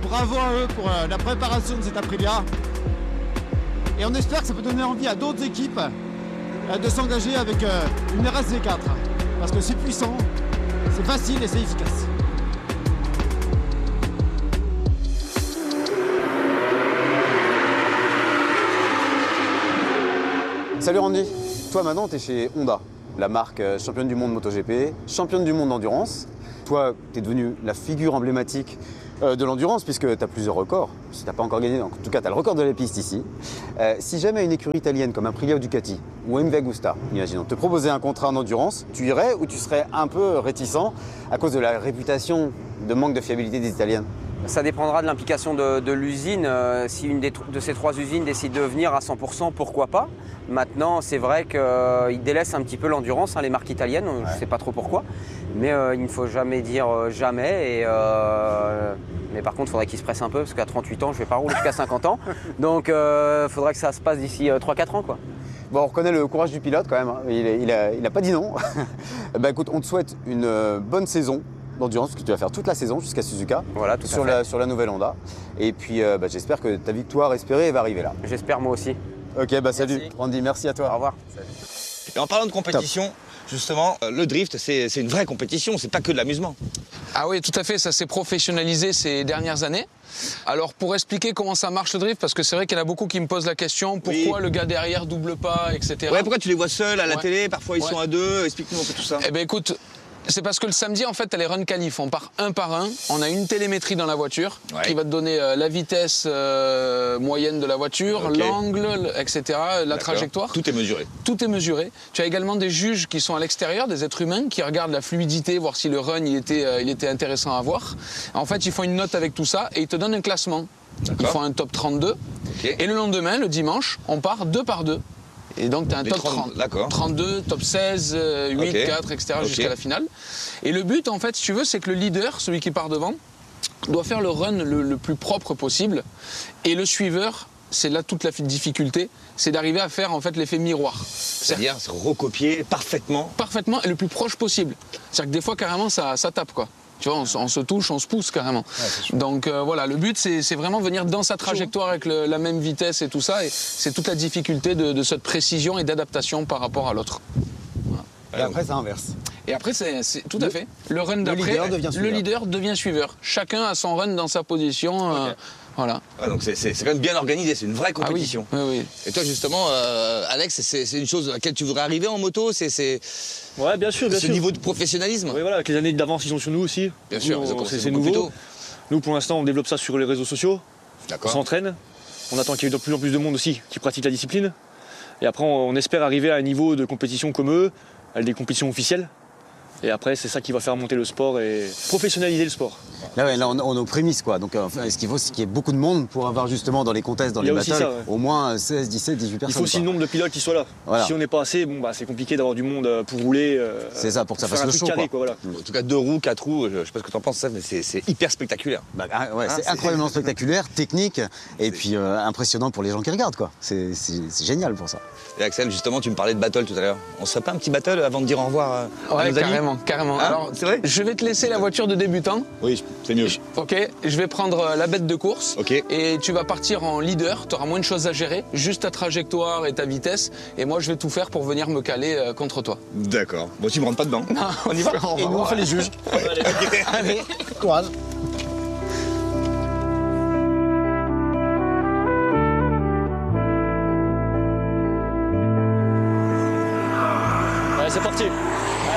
bravo à eux pour la préparation de cette Aprilia. Et on espère que ça peut donner envie à d'autres équipes de s'engager avec une RSV4. Parce que c'est puissant, c'est facile et c'est efficace. Salut Randy, toi maintenant tu es chez Honda, la marque championne du monde MotoGP, championne du monde d'endurance. Toi, tu es devenu la figure emblématique de l'endurance puisque tu as plusieurs records. Si tu n'as pas encore gagné, en tout cas tu as le record de la piste ici. Si jamais une écurie italienne comme Aprilia ou Ducati ou MV Agusta, imaginons, te proposait un contrat en endurance, tu irais ou tu serais un peu réticent à cause de la réputation de manque de fiabilité des Italiennes? Ça dépendra de l'implication de l'usine. Si une de ces trois usines décide de venir à 100%, pourquoi pas. Maintenant, c'est vrai qu'ils délaissent un petit peu l'endurance, les marques italiennes, je ne sais pas trop pourquoi. Mais il ne faut jamais dire jamais. Mais par contre, il faudrait qu'ils se pressent un peu, parce qu'à 38 ans, je ne vais pas rouler jusqu'à 50 ans. Donc il faudrait que ça se passe d'ici 3-4 ans, quoi. Bon, on reconnaît le courage du pilote quand même, hein. Il a pas dit non. Bah écoute, on te souhaite une bonne saison d'endurance, parce que tu vas faire toute la saison jusqu'à Suzuka, voilà, sur la nouvelle Honda. Et puis j'espère que ta victoire espérée va arriver là. J'espère moi aussi. Ok, bah salut Randy, merci à toi. Au revoir. Salut. Et en parlant de compétition, justement, le drift, c'est une vraie compétition, c'est pas que de l'amusement. Ah oui, tout à fait, ça s'est professionnalisé ces dernières années. Alors pour expliquer comment ça marche le drift, parce que c'est vrai qu'il y en a beaucoup qui me posent la question, pourquoi le gars derrière double pas, etc. Ouais, pourquoi tu les vois seuls à la télé, parfois ils sont à deux, explique-nous un peu tout ça. Eh bien écoute, c'est parce que le samedi, en fait, t'as les run qualif. On part un par un. On a une télémétrie dans la voiture qui va te donner la vitesse moyenne de la voiture, l'angle, etc., la trajectoire. Tout est mesuré. Tout est mesuré. Tu as également des juges qui sont à l'extérieur, des êtres humains, qui regardent la fluidité, voir si le run il était intéressant à voir. En fait, ils font une note avec tout ça et ils te donnent un classement. Ils font un top 32. Et le lendemain, le dimanche, on part 2 par 2. Et donc, tu as un top 32, top 16, 8, 4, etc. jusqu'à la finale. Et le but, en fait, si tu veux, c'est que le leader, celui qui part devant, doit faire le run le plus propre possible. Et le suiveur, c'est là toute la difficulté, c'est d'arriver à faire en fait l'effet miroir. C'est-à-dire recopier parfaitement. Parfaitement et le plus proche possible. C'est-à-dire que des fois, carrément, ça tape, quoi. Tu vois, on se touche, on se pousse carrément. Donc voilà, le but c'est vraiment venir dans sa trajectoire avec la même vitesse et tout ça. Et c'est toute la difficulté de cette précision et d'adaptation par rapport à l'autre. Voilà. Et après, ça inverse. Et après, c'est tout à fait. Le run d'après, le leader devient suiveur. Chacun a son run dans sa position. Voilà. Ah, donc c'est quand même bien organisé, c'est une vraie compétition. Ah oui. Et toi justement, Alex, c'est une chose à laquelle tu voudrais arriver en moto, Ouais, bien sûr, bien sûr. Ce niveau de professionnalisme. Oui, voilà, avec les années d'avance qu'ils ont sur nous aussi. Bien sûr, c'est nouveau. Nous, pour l'instant, on développe ça sur les réseaux sociaux. On s'entraîne. On attend qu'il y ait de plus en plus de monde aussi qui pratique la discipline. Et après, on espère arriver à un niveau de compétition comme eux, avec des compétitions officielles. Et après, c'est ça qui va faire monter le sport et professionnaliser le sport. Là, on est aux prémices, quoi. Donc, ce qu'il faut, c'est qu'il y ait beaucoup de monde pour avoir justement dans les contests, dans les battles, au moins 16, 17, 18 personnes. Il faut aussi le nombre de pilotes qui soient là. Voilà. Si on n'est pas assez, c'est compliqué d'avoir du monde pour rouler. C'est ça, pour que ça fasse le show. Carré, quoi, voilà. En tout cas, 2 roues, 4 roues, je sais pas ce que tu en penses, mais c'est hyper spectaculaire. C'est incroyablement spectaculaire, technique, et puis impressionnant pour les gens qui regardent, quoi. C'est génial pour ça. Et Axel, justement, tu me parlais de battle tout à l'heure. On se fait pas un petit battle avant de dire au revoir à nos amis ? Carrément. Hein, alors, c'est vrai ? Je vais te laisser la voiture de débutant. Oui, c'est mieux. Ok, je vais prendre la bête de course. Ok. Et tu vas partir en leader, tu auras moins de choses à gérer, juste ta trajectoire et ta vitesse. Et moi, je vais tout faire pour venir me caler contre toi. D'accord. Bon, tu me rentres pas dedans. Non, on y va. Et nous, on fait les juges. Allez, courage. Allez, c'est parti.